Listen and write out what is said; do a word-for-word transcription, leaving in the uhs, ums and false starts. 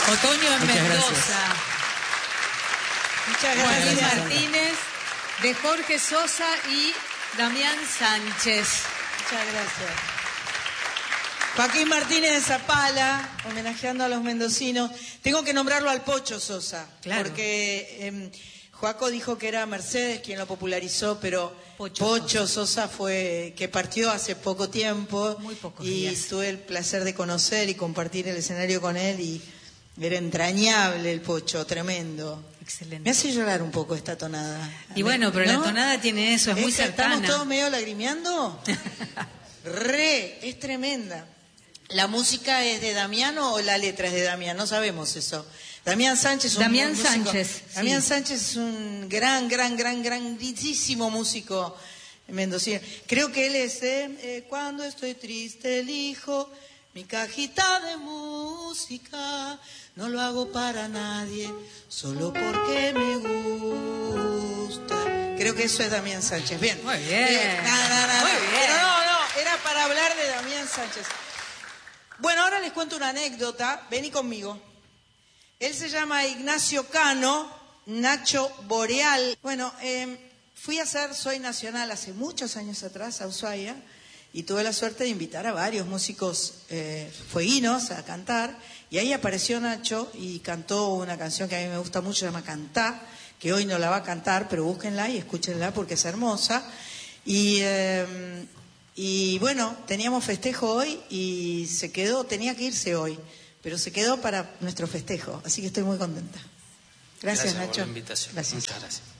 Otoño en Muchas Mendoza. gracias. Muchas Joaquín gracias. Martínez, de Jorge Sosa y Damián Sánchez. Muchas gracias. Joaquín Martínez de Zapala, homenajeando a los mendocinos. Tengo que nombrarlo al Pocho Sosa, Claro. porque eh, Joaco dijo que era Mercedes quien lo popularizó, pero Pocho Pocho, Sosa fue que partió hace poco tiempo. Muy pocos y días. tuve el placer de conocer y compartir el escenario con él y era entrañable el Pocho, tremendo. Excelente. Me hace llorar un poco esta tonada. Y bueno, pero ¿No? la tonada tiene eso, es muy que cercana. ¿Estamos todos medio lagrimeando? Re, es tremenda. ¿La música es de Damiano o la letra es de Damián? No sabemos eso. Damián Sánchez es un Damián músico- Sánchez, sí. Damián Sánchez es un gran, gran, gran, grandísimo músico mendocino. Creo que él es de eh, Cuando estoy triste elijo mi cajita de música. No lo hago para nadie, solo porque me gusta. Creo que eso es Damián Sánchez. Bien. Muy bien. Eh, na, na, na, Muy na. bien. Pero no, no, era para hablar de Damián Sánchez. Bueno, ahora les cuento una anécdota. Vení conmigo. Él se llama Ignacio Cano, Nacho Boreal. Bueno, eh, fui a hacer Soy Nacional hace muchos años atrás a Ushuaia y tuve la suerte de invitar a varios músicos eh, fueguinos a cantar. Y ahí apareció Nacho y cantó una canción que a mí me gusta mucho, se llama Cantá, que hoy no la va a cantar, pero búsquenla y escúchenla porque es hermosa. Y... Eh, Y bueno, teníamos festejo hoy y se quedó, tenía que irse hoy, pero se quedó para nuestro festejo, así que estoy muy contenta. Gracias, Gracias Nacho. por la invitación. Gracias. Muchas gracias.